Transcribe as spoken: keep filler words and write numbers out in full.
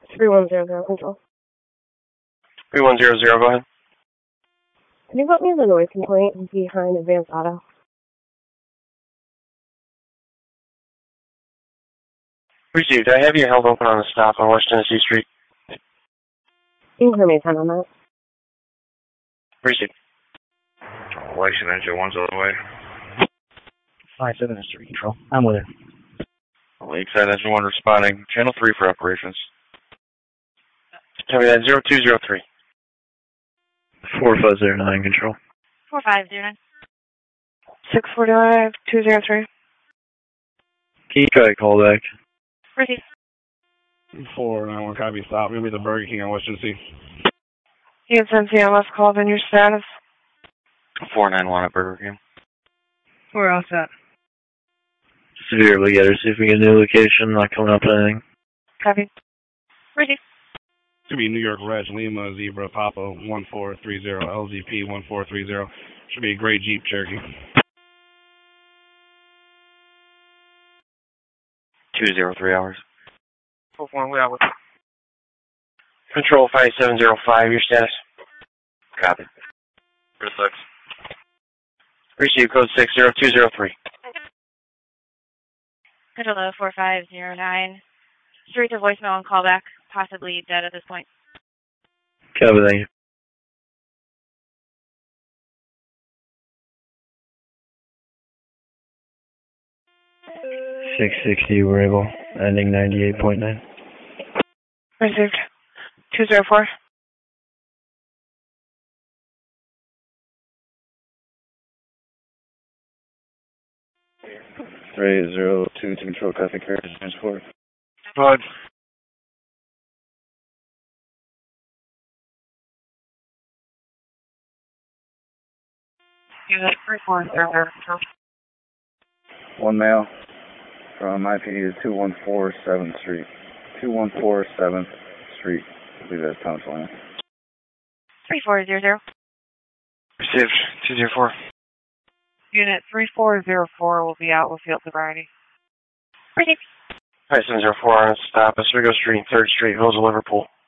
three one zero zero, control. three one zero zero, go ahead. Can you put me in the noise complaint behind Advanced Auto? Received. I have you held open on the stop on West Tennessee Street. You can hear me ten on that. Received. License engine one's on the way. five seven is three control. I'm with her. Lakeside engine one responding. Channel three for operations. Tell me that zero two zero three. four five zero nine control. four five zero nine. six four five two zero three. Can you try a call back? Receive. four nine one copy stop. Maybe the Burger King on West Tennessee. You can send C M S called in your status. four nine one at Burger King. We're all set. Severely get her. See if we get a new location. Not coming up with anything. Copy. Receive. Should be New York Reg Lima Zebra Papa one four three zero L Z P one four three zero. Should be a gray Jeep Cherokee. two zero three hours. four one hours. Control five seven zero five, your status. Copy. For six. Receive code six zero two zero three. Control four five zero nine. Straight to voicemail and callback. Possibly dead at this point. Copy, thank you. six sixty, we're able. Ending ninety-eight point nine. Received. two zero four. three zero two to control traffic carriage transport. Bud. Unit three four zero zero control. One male from I P D to two one four seventh Street. two one four seventh Street. I believe that's Pennsylvania. three four zero zero. Received two zero four. Unit three four zero four will be out with field sobriety. Receive. five seven zero four on stop. Oswego Street, third Street, Hills of Liverpool.